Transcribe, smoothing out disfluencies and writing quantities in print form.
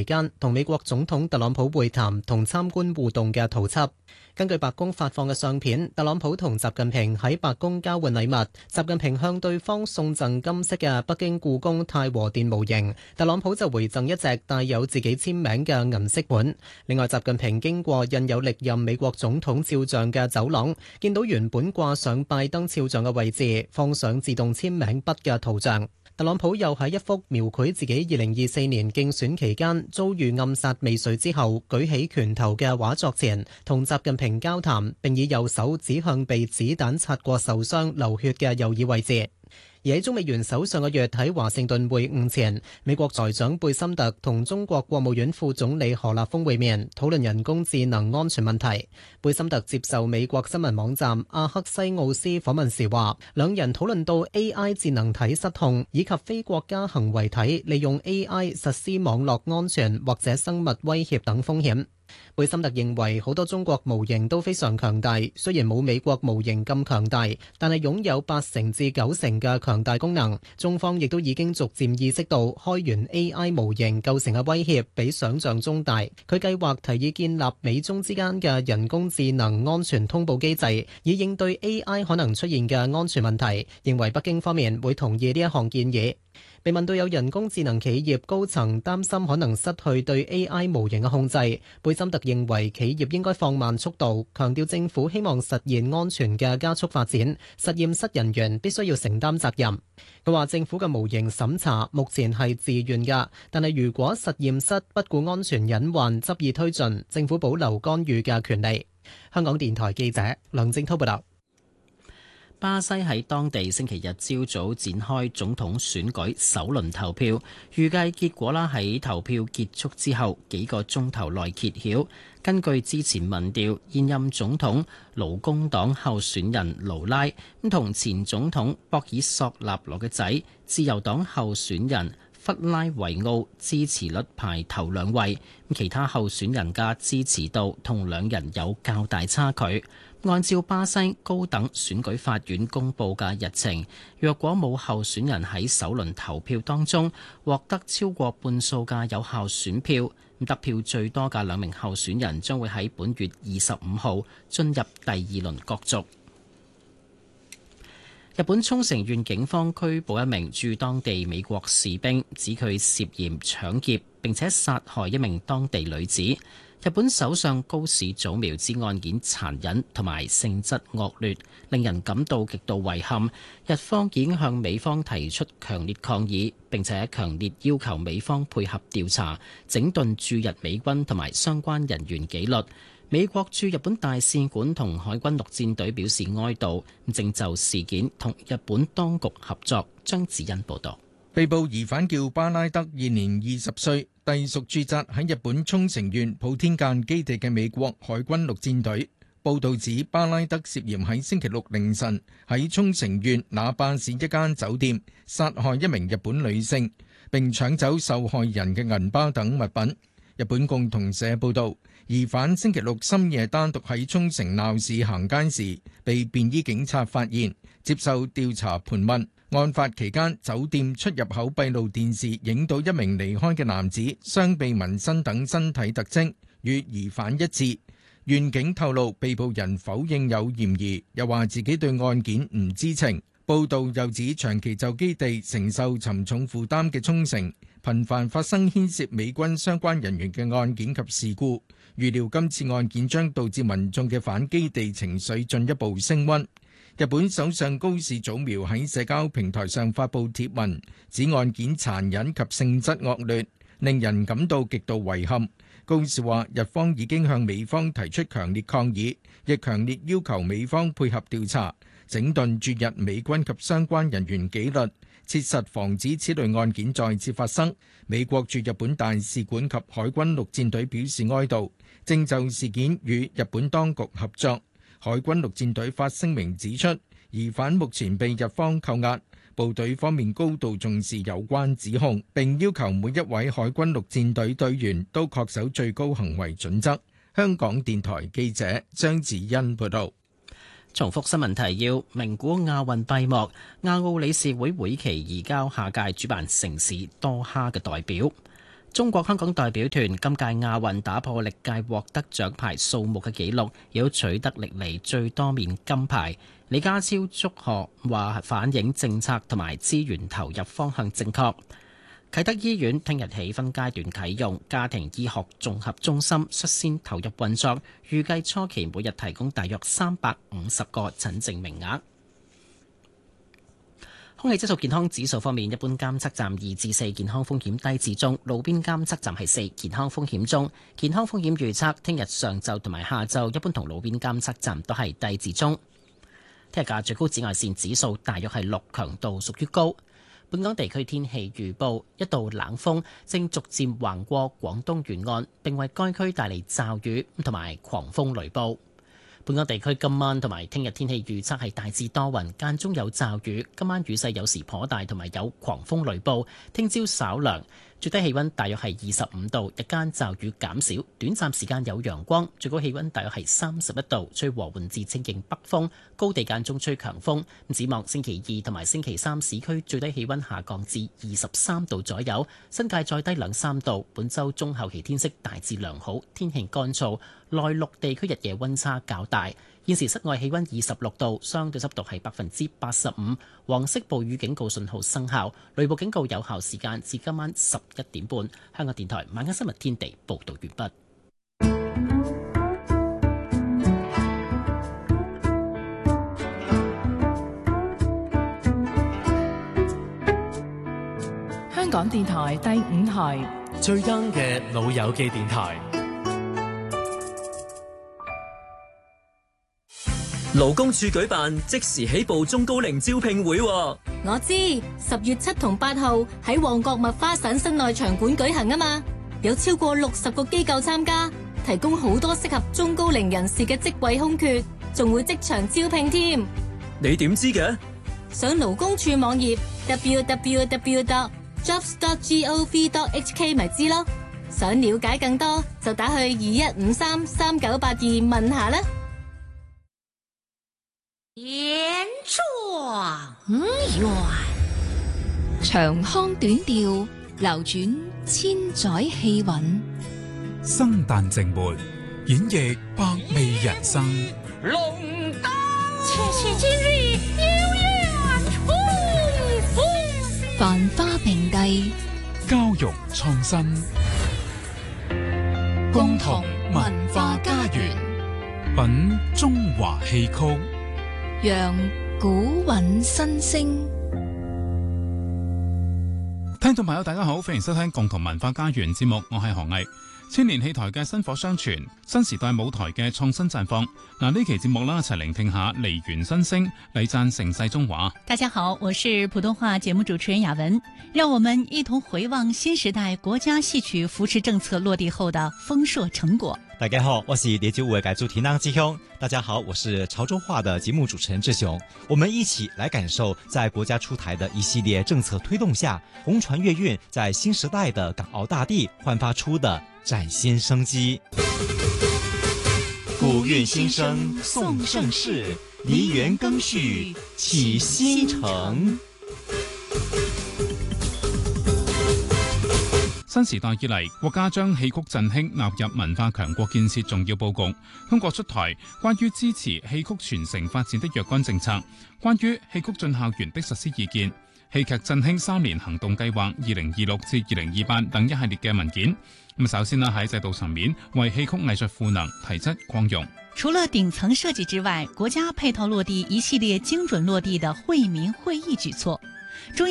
期間同美國總統特朗普會談同參觀互動嘅圖輯。根據白宮發放嘅相片，特朗普同習近平喺白宮交換禮物，習近平向對方送贈金色嘅北京故宮太和殿模型，特朗普就回贈一隻帶有自己簽名嘅銀色盤。另外，習近平經過印有歷任美國總統肖像嘅走廊，見到原本掛上拜登肖像嘅位置放上自動簽名筆嘅圖像。特朗普又喺一幅描繪自己2024年競選期間遭遇暗殺未遂之後舉起拳頭嘅畫作前，同習近平交談，並以右手指向被子彈擦過受傷流血嘅右耳位置。而喺中美元首上個月喺華盛頓會晤前，美國財長貝森特同中國國務院副總理何立峰會面，討論人工智能安全問題。貝森特接受美國新聞網站阿克西奧斯訪問時話，兩人討論到 AI 智能體失控以及非國家行為體利用 AI 實施網絡安全或者生物威脅等風險。貝森特認為好多中國模型都非常強大，雖然冇美國模型咁強大，但係擁有8成至9成嘅強大功能。中方亦都已經逐漸意識到開源 AI 模型構成嘅威脅比想象中大。佢計劃提議建立美中之間嘅人工智能安全通報機制，以應對 AI 可能出現嘅安全問題。認為北京方面會同意呢一項建議。被問到有人工智能企業高層擔心可能失去對 AI 模型嘅控制，貝森特認為企業應該放慢速度，強調政府希望實現安全嘅加速發展，實驗室人員必須要承擔責任。佢話政府嘅模型審查目前係自願㗎，但係如果實驗室不顧安全隱患執意推進，政府保留干預嘅權利。香港電台記者梁正滔報道。 巴西喺當地星期日朝早展開總統選舉首輪投票，預計結果喺投票結束之後幾個鐘頭內揭曉。根據之前民調，現任總統勞工黨候選人盧拉同前總統博爾索納羅嘅仔自由黨候選人弗拉維奧支持率排頭兩位，其他候選人嘅支持度同兩人有較大差距。按照巴西高等選舉法院公佈嘅日程，若果冇候選人喺首輪投票當中獲得超過半數嘅有效選票，得票最多嘅兩名候選人將會喺本月25號進入第二輪角逐。日本沖繩縣警方拘捕一名駐當地美國士兵，指佢涉嫌搶劫並且殺害一名當地女子。日本首相高市早苗指案件殘忍同埋性質惡劣，令人感到極度遺憾。日方已經向美方提出強烈抗議，並且強烈要求美方配合調查，整頓駐日美軍同埋相關人員紀律。美國駐日本大使館同海軍陸戰隊表示哀悼，正就事件同日本當局合作。張子欣報道。 被捕疑犯叫巴拉德，現年20歲，隸屬駐紮喺日本沖繩縣普天間基地嘅美國海軍陸戰隊。報道指巴拉德涉嫌喺星期六凌晨喺沖繩縣那霸市一間酒店殺害一名日本女性，並搶走受害人嘅銀包等物品。日本共同社報道，疑犯星期六深夜單獨喺沖繩鬧市行街時，被便衣警察發現，接受調查盤問。案發期間，酒店出入口閉路電視影到一名離開嘅男子，雙臂紋身等身體特徵與疑犯一致。縣警透露，被捕人否認有嫌疑，又話自己對案件唔知情。報道又指，長期就基地承受沉重負擔嘅沖繩，頻繁發生牽涉美軍相關人員嘅案件及事故，預料今次案件將導致民眾嘅反基地情緒進一步升溫。日本首相高市早苗喺社交平台上發布貼文，指案件殘忍及性質惡劣，令人感到極度遺憾。高市話，日方已經向美方提出強烈抗議，亦強烈要求美方配合調查，整頓駐日美軍及相關人員紀律，切實防止此類案件再次發生。美國駐日本大使館及海軍陸戰隊表示哀悼，正就事件與日本當局合作。海軍陸戰隊發聲明指出，疑犯目前被日方扣押，部隊方面高度重視有關指控，並要求每一位海軍陸戰隊隊員都恪守最高行為準則。香港電台記者張子欣報道。 重複新聞提要：名古亞運閉幕，亞奧理事會會期移交下屆主辦城市多哈嘅代表。 中國香港代表團今屆亞運打破歷屆獲得獎牌數目嘅紀錄，亦都取得歷嚟最多面金牌。李家超祝賀話反映政策同埋資源投入方向正確。啟德醫院聽日起分階段啟用家庭醫學綜合中心，率先投入運作，預計初期每日提供大約350個診症名額。空氣質素健康指數方面，一般監測站2至4，健康風險低至中；路邊監測站係4，健康風險中。健康風險預測聽日上晝同埋下晝，一般同路邊監測站都係低至中。聽日嘅最高紫外線指數大約係6，強度屬於高。本港地區天氣預報，一道冷鋒正逐漸橫過廣東沿岸，並為該區帶嚟驟雨同埋狂風雷暴。本港地區今晚同埋聽日天氣預測係大致多雲，間中有驟雨。今晚雨勢有時頗大，同埋有狂風雷暴。聽朝稍涼，最低氣溫大約係25度，日間驟雨減少，短暫時間有陽光，最高氣溫大約係31度，吹和緩至清勁北風，高地間中吹強風。展望星期2同埋星期3，市區最低氣溫下降至23度左右，新界再低2-3度。本週中後期天色大致良好，天氣乾燥。內陸地區日夜溫差較大，現時室外氣溫26度，相對濕度係85%，黃色暴雨警告信號生效，雷暴警告有效時間至今晚11點半。香港電台晚間新聞天地報道完畢。 香港電台第5台最 young 嘅老友記電台。勞工處舉辦即時起步中高齡招聘會， 我知10月7同8號喺旺角麥花臣室內場館舉行啊嘛，有超過60個機構參加，提供好多適合中高齡人士嘅職位空缺，仲會即場招聘添。 你點知嘅？ 上勞工處網頁 www.jobs.gov.hk 咪知咯。想了解更多就打去21533982問下啦。 言狀遠， 長腔短調，流轉千載氣韻。 生旦淨末，演繹百味人生。 龍燈切切今日有緣重逢， 繁花並蒂， 交融創新，共同文化家園，品中華戲曲。 讓古韻新聲。 聽眾朋友大家好，歡迎收聽共同文化家園節目，我係何毅。千年戲台嘅薪火相傳，新時代舞台嘅創新綻放。呢期節目啦，一齊聆聽下梨園新聲禮讚盛世中華。 大家好，我是普通話節目主持人雅文，讓我們一同回望新時代國家戲曲扶持政策落地後的豐碩成果。 大家好，我是1952改組田當之兄。大家好，我是潮州話的節目主持人志雄。我們一起來感受在國家出台的一系列政策推動下，紅船粵韻在新時代的港澳大地煥發出的嶄新生機。古韻新聲頌盛世，梨園更續啟新程。 新時代以嚟，國家將戲曲振興納入文化強國建設重要佈局，通過出台關於支持戲曲傳承發展的若干政策，關於戲曲進校園的實施意見，戲劇振興3年行動計劃2026至2028等一系列嘅文件。首先喺制度層面為戲曲藝術賦能提質擴容。 除了頂層設計之外，國家配套落地一系列精準落地的惠民惠義舉措。